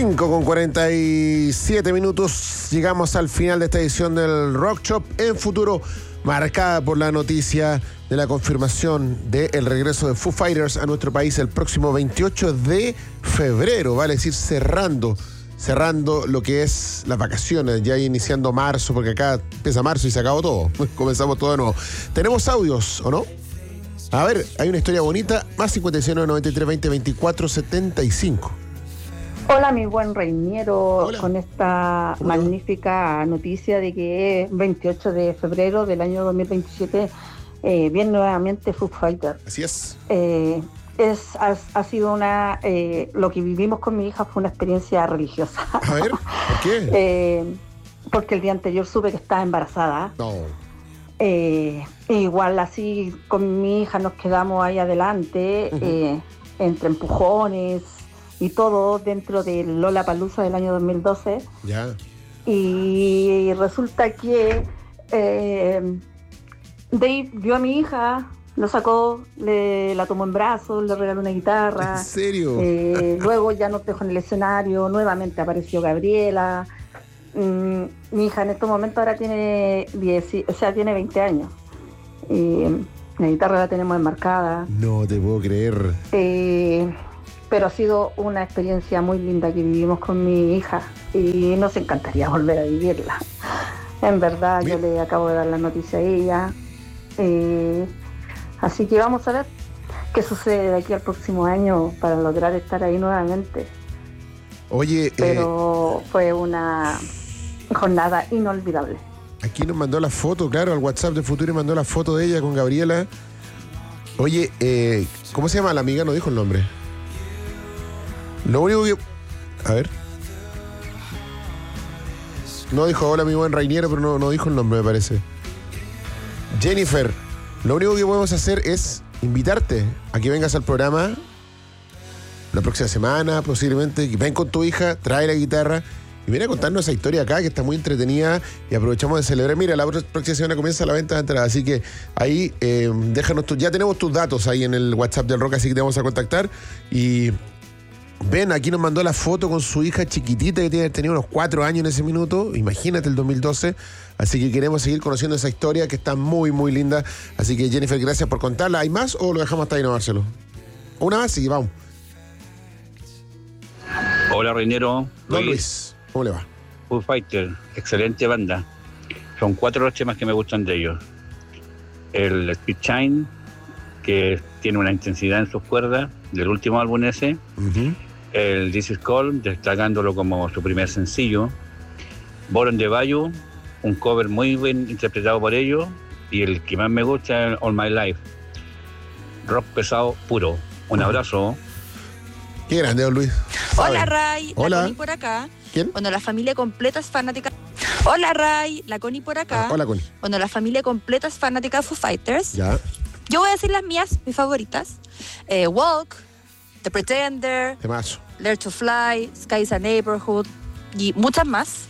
5:47. Llegamos al final de esta edición del Rock Shop. En futuro, marcada por la noticia de la confirmación del regreso de Foo Fighters a nuestro país el próximo 28 de febrero. Vale decir, cerrando lo que es las vacaciones, ya iniciando marzo, porque acá empieza marzo y se acabó todo. Comenzamos todo de nuevo. ¿Tenemos audios o no? A ver, hay una historia bonita. Más 59 93 20 24 75. Hola, mi buen Reiniero. Hola. Con esta magnífica noticia de que es 28 de febrero del año 2027 viene nuevamente Foo Fighters. Así es. Ha sido lo que vivimos con mi hija fue una experiencia religiosa. A ver, ¿por qué? Porque el día anterior supe que estaba embarazada. No. Igual así con mi hija nos quedamos ahí adelante, entre empujones y todo dentro del Lollapalooza del año 2012. Ya. Y resulta que Dave vio a mi hija, lo sacó, la tomó en brazos, le regaló una guitarra. ¿En serio? Luego ya nos dejó en el escenario, nuevamente apareció Gabriela. Mi hija en estos momentos ahora tiene 20 años. La guitarra la tenemos enmarcada. No te puedo creer. Pero ha sido una experiencia muy linda que vivimos con mi hija y nos encantaría volver a vivirla. En verdad, Bien. yo le acabo de dar la noticia a ella. Así que vamos a ver qué sucede de aquí al próximo año para lograr estar ahí nuevamente. Oye, Pero fue una jornada inolvidable. aquí nos mandó la foto, claro, al WhatsApp de Futuro y mandó la foto de ella con Gabriela. Oye, ¿cómo se llama la amiga? No dijo el nombre. Lo único que... A ver. No dijo hola mi buen Reiniero, pero no dijo el nombre, me parece. Jennifer, lo único que podemos hacer es invitarte a que vengas al programa la próxima semana, posiblemente. Ven con tu hija, trae la guitarra y viene a contarnos esa historia acá, que está muy entretenida, y aprovechamos de celebrar. Mira, la próxima semana comienza la venta de entradas, así que ahí déjanos ya tenemos tus datos ahí en el WhatsApp del Rock, así que te vamos a contactar. Y ven, aquí nos mandó la foto con su hija chiquitita que tenía unos 4 años en ese minuto, imagínate, el 2012. Así que queremos seguir conociendo esa historia que está muy, muy linda. Así que Jennifer, gracias por contarla. ¿Hay más o lo dejamos hasta ahí, no, Marcelo? Una más y vamos. Hola, Reiniero. Don Luis, ¿cómo le va? Foo Fighters, excelente banda. Son 4 los temas que me gustan de ellos. El Speed Shine, que tiene una intensidad en sus cuerdas, del último álbum ese. El This Is Call, destacándolo como su primer sencillo. Born the Bayou, un cover muy bien interpretado por ellos. Y el que más me gusta es All My Life. Rock pesado puro. Un abrazo. Qué grande, don Luis. Hola, Sabe. Ray. Hola. La Connie por acá. ¿Quién? Cuando la familia completa es fanática... Hola, Ray. La Connie por acá. Hola, Connie. Cuando la familia completa es fanática de Foo Fighters. Ya. Yo voy a decir las mías, mis favoritas. Walk, The Pretender, Temazo. Learn to Fly, Sky is a Neighborhood y muchas más.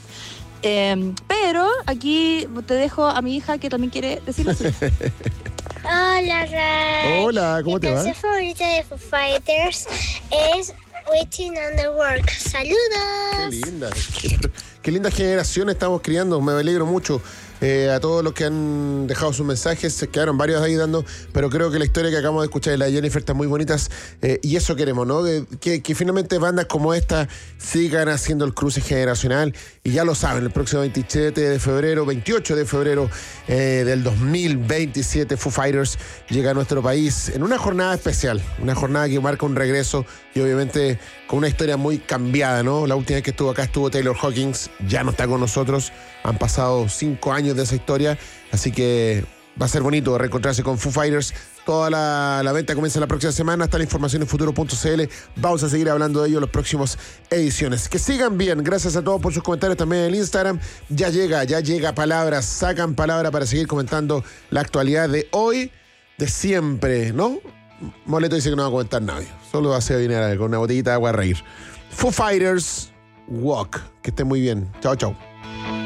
Pero aquí te dejo a mi hija que también quiere decir las suyas. Hola, Ray. Hola, ¿cómo te va? Mi canción favorita de Foo Fighters es Waiting on the Work. ¡Saludos! Qué linda. Qué linda generación estamos criando. Me alegro mucho. A todos los que han dejado sus mensajes, se quedaron varios ahí dando, pero creo que la historia que acabamos de escuchar de la Jennifer está muy bonitas, y eso queremos, ¿no? Que finalmente bandas como esta sigan haciendo el cruce generacional, y ya lo saben, el próximo 27 de febrero, 28 de febrero del 2027, Foo Fighters llega a nuestro país en una jornada especial, una jornada que marca un regreso y obviamente con una historia muy cambiada, ¿no? La última vez que estuvo acá estuvo Taylor Hawkins, ya no está con nosotros. Han pasado 5 años de esa historia, así que va a ser bonito reencontrarse con Foo Fighters. Toda la venta comienza la próxima semana. Está la información en futuro.cl. Vamos a seguir hablando de ello en las próximas ediciones. Que sigan bien. Gracias a todos por sus comentarios también en el Instagram. Ya llega palabras. Sacan palabra para seguir comentando la actualidad de hoy, de siempre, ¿no? Moleto dice que no va a comentar nadie. Solo va a ser venir con una botellita de agua a reír. Foo Fighters, Walk. Que estén muy bien. Chao, chao.